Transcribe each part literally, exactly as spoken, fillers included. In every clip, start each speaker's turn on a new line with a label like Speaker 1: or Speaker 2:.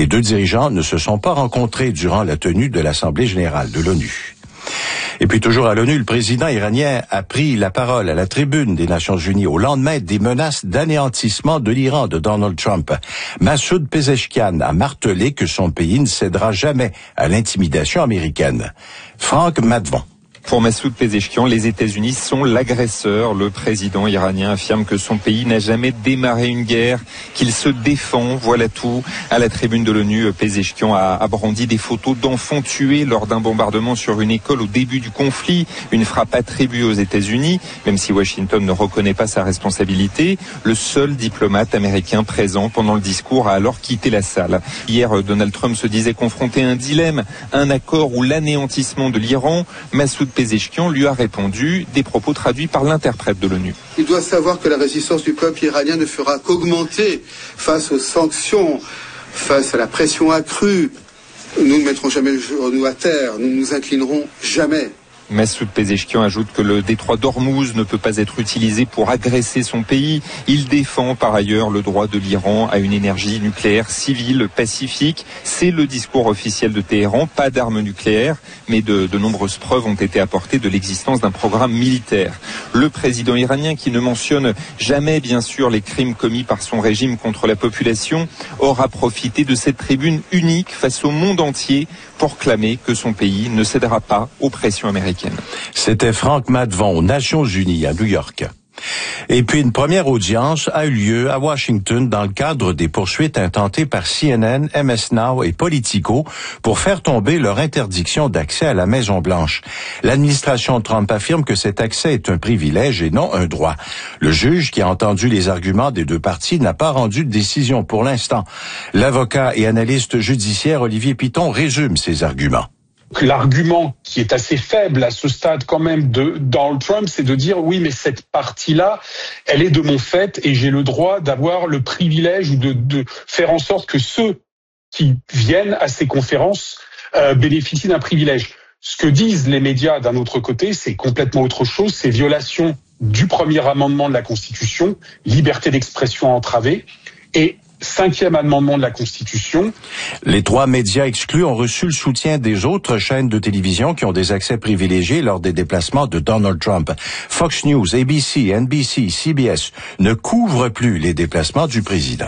Speaker 1: Les deux dirigeants ne se sont pas rencontrés durant la tenue de l'Assemblée générale de l'ONU. Et puis toujours à l'ONU, le président iranien a pris la parole à la tribune des Nations unies au lendemain des menaces d'anéantissement de l'Iran de Donald Trump. Massoud Pezeshkian a martelé que son pays ne cédera jamais à l'intimidation américaine. Franck Madvon.
Speaker 2: Pour Massoud Pezeshkian, les États-Unis sont l'agresseur. Le président iranien affirme que son pays n'a jamais démarré une guerre, qu'il se défend, voilà tout. À la tribune de l'ONU, Pezeshkian a, a brandi des photos d'enfants tués lors d'un bombardement sur une école au début du conflit, une frappe attribuée aux États-Unis, même si Washington ne reconnaît pas sa responsabilité. Le seul diplomate américain présent pendant le discours a alors quitté la salle. Hier, Donald Trump se disait confronté à un dilemme, un accord ou l'anéantissement de l'Iran. Massoud Pezeshkian lui a répondu, des propos traduits par l'interprète de l'ONU.
Speaker 3: Il doit savoir que la résistance du peuple iranien ne fera qu'augmenter face aux sanctions, face à la pression accrue. Nous ne mettrons jamais le genou à terre, nous ne nous inclinerons jamais.
Speaker 2: Massoud Pezeshkian ajoute que le détroit d'Ormuz ne peut pas être utilisé pour agresser son pays. Il défend par ailleurs le droit de l'Iran à une énergie nucléaire civile pacifique. C'est le discours officiel de Téhéran, pas d'armes nucléaires, mais de, de nombreuses preuves ont été apportées de l'existence d'un programme militaire. Le président iranien, qui ne mentionne jamais bien sûr les crimes commis par son régime contre la population, aura profité de cette tribune unique face au monde entier pour clamer que son pays ne cédera pas aux pressions américaines.
Speaker 1: C'était Franck Madvon aux Nations unies à New York. Et puis une première audience a eu lieu à Washington dans le cadre des poursuites intentées par C N N, M S Now et Politico pour faire tomber leur interdiction d'accès à la Maison-Blanche. L'administration Trump affirme que cet accès est un privilège et non un droit. Le juge, qui a entendu les arguments des deux parties, n'a pas rendu de décision pour l'instant. L'avocat et analyste judiciaire Olivier Piton résume ses arguments.
Speaker 4: L'argument qui est assez faible à ce stade quand même de Donald Trump, c'est de dire oui, mais cette partie-là, elle est de mon fait et j'ai le droit d'avoir le privilège ou de, de faire en sorte que ceux qui viennent à ces conférences euh, bénéficient d'un privilège. Ce que disent les médias d'un autre côté, c'est complètement autre chose, c'est violation du premier amendement de la Constitution, liberté d'expression entravée, et cinquième amendement de la Constitution.
Speaker 1: Les trois médias exclus ont reçu le soutien des autres chaînes de télévision qui ont des accès privilégiés lors des déplacements de Donald Trump. Fox News, A B C, N B C, C B S ne couvrent plus les déplacements du président.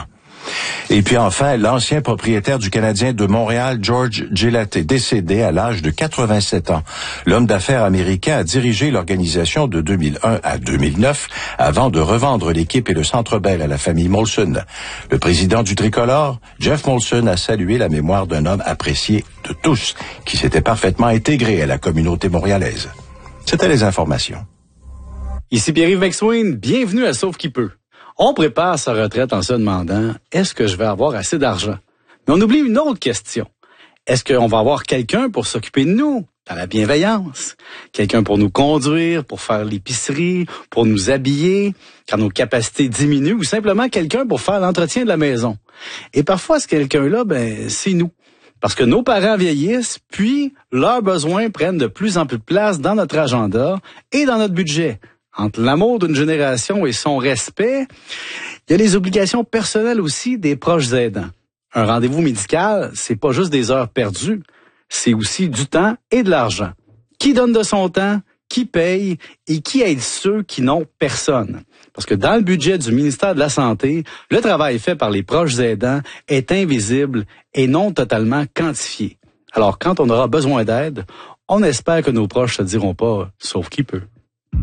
Speaker 1: Et puis enfin, l'ancien propriétaire du Canadien de Montréal, George Gillett, est décédé à l'âge de quatre-vingt-sept ans. L'homme d'affaires américain a dirigé l'organisation de deux mille un à deux mille neuf avant de revendre l'équipe et le Centre Bell à la famille Molson. Le président du Tricolore, Jeff Molson, a salué la mémoire d'un homme apprécié de tous qui s'était parfaitement intégré à la communauté montréalaise. C'était les informations.
Speaker 5: Ici Pierre-Yves McSween, bienvenue à Sauf qui peut. On prépare sa retraite en se demandant « Est-ce que je vais avoir assez d'argent? » Mais on oublie une autre question. Est-ce qu'on va avoir quelqu'un pour s'occuper de nous, dans la bienveillance? Quelqu'un pour nous conduire, pour faire l'épicerie, pour nous habiller, quand nos capacités diminuent, ou simplement quelqu'un pour faire l'entretien de la maison? Et parfois, ce quelqu'un-là, ben, c'est nous. Parce que nos parents vieillissent, puis leurs besoins prennent de plus en plus de place dans notre agenda et dans notre budget. Entre l'amour d'une génération et son respect, il y a les obligations personnelles aussi des proches aidants. Un rendez-vous médical, c'est pas juste des heures perdues, c'est aussi du temps et de l'argent. Qui donne de son temps, qui paye et qui aide ceux qui n'ont personne? Parce que dans le budget du ministère de la Santé, le travail fait par les proches aidants est invisible et non totalement quantifié. Alors quand on aura besoin d'aide, on espère que nos proches se diront pas « sauf qui peut ».